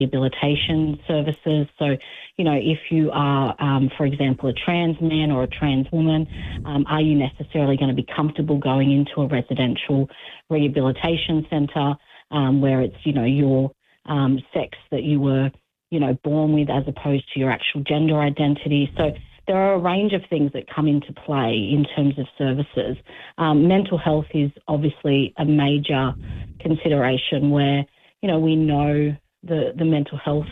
rehabilitation services. So, if you are, for example, a trans man or a trans woman, are you necessarily going to be comfortable going into a residential rehabilitation centre where it's, your sex that you were, born with as opposed to your actual gender identity? So there are a range of things that come into play in terms of services. Mental health is obviously a major consideration where, we know the mental health,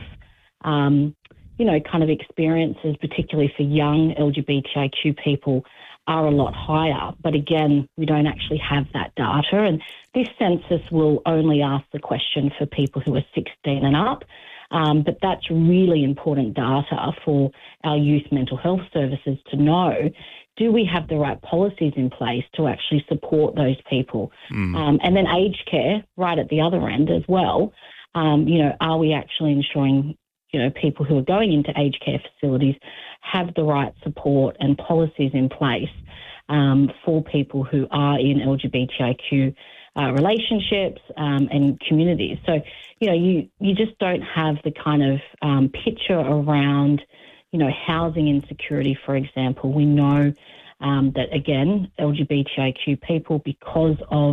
kind of experiences, particularly for young LGBTIQ people, are a lot higher. But again, we don't actually have that data. And this census will only ask the question for people who are 16 and up. But that's really important data for our youth mental health services to know, do we have the right policies in place to actually support those people? And then aged care right at the other end as well. Are we actually ensuring, people who are going into aged care facilities have the right support and policies in place for people who are in LGBTIQ relationships and communities. So, you just don't have the kind of picture around, housing insecurity, for example. We know that, again, LGBTIQ people, because of,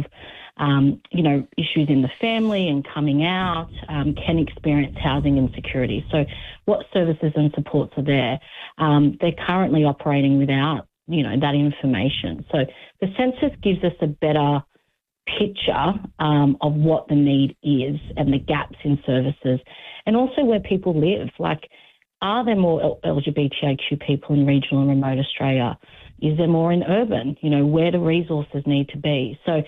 issues in the family and coming out, can experience housing insecurity. So what services and supports are there? They're currently operating without, that information. So the census gives us a better picture of what the need is and the gaps in services, and also where people live. Like, are there more LGBTIQ people in regional and remote Australia? Is there more in urban? Where do resources need to be? So,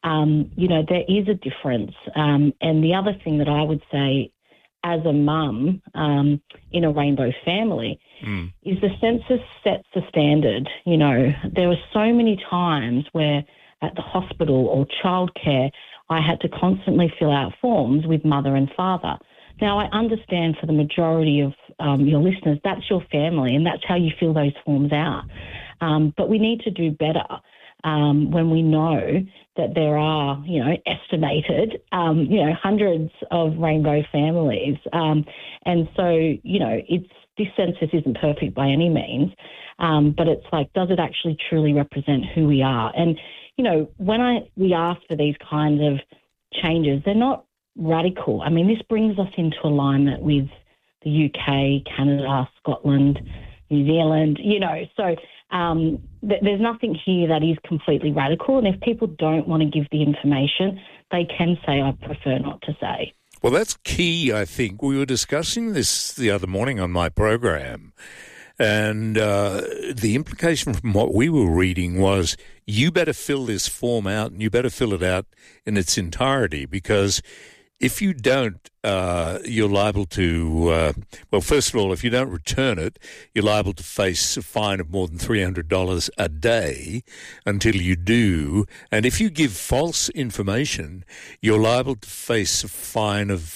there is a difference. And the other thing that I would say as a mum in a rainbow family is the census sets the standard. There were so many times where at the hospital or childcare, I had to constantly fill out forms with mother and father. Now, I understand for the majority of your listeners, that's your family and that's how you fill those forms out. But we need to do better when we know that there are, estimated, hundreds of rainbow families. And so, this census isn't perfect by any means, but it's like, does it actually truly represent who we are? And, when we ask for these kinds of changes, they're not radical. I mean, this brings us into alignment with the UK, Canada, Scotland, New Zealand, so there's nothing here that is completely radical. And if people don't want to give the information, they can say, I prefer not to say. Well, that's key, I think. We were discussing this the other morning on my program, and the implication from what we were reading was you better fill this form out and you better fill it out in its entirety, because if you don't, you're liable to, first of all, if you don't return it, you're liable to face a fine of more than $300 a day until you do. And if you give false information, you're liable to face a fine of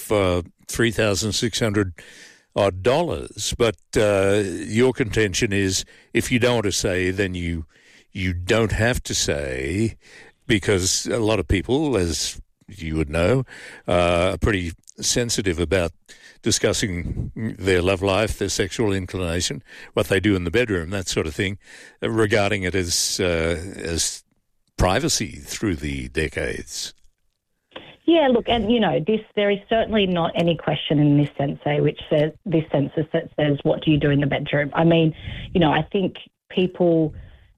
$3,600 odd dollars. But your contention is if you don't want to say, then you don't have to say, because a lot of people, as you would know, are pretty sensitive about discussing their love life, their sexual inclination, what they do in the bedroom, that sort of thing, regarding it as privacy through the decades. Yeah, look, and there is certainly not any question in this census that says, what do you do in the bedroom? I mean, I think people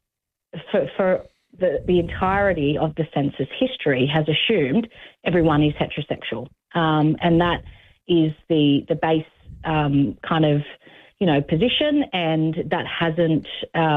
for the entirety of the census history has assumed everyone is heterosexual. And that is the base kind of, position, and that hasn't,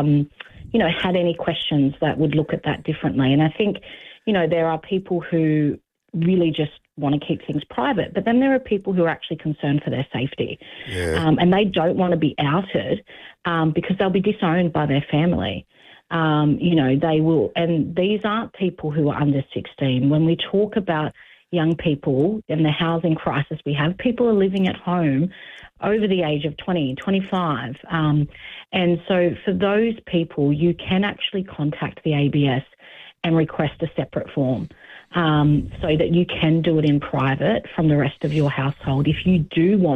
had any questions that would look at that differently. And I think, there are people who really just want to keep things private, but then there are people who are actually concerned for their safety. Yeah. And they don't want to be outed because they'll be disowned by their family. They will, and these aren't people who are under 16. When we talk about young people and the housing crisis we have, people are living at home over the age of 20, 25. And so for those people, you can actually contact the ABS and request a separate form. so that you can do it in private from the rest of your household. If you do want